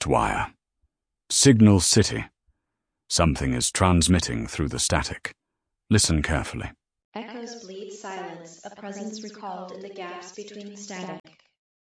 Lost wire. Signal City. Something is transmitting through the static. Listen carefully. Echoes bleed silence, a presence recalled in the gaps between the static.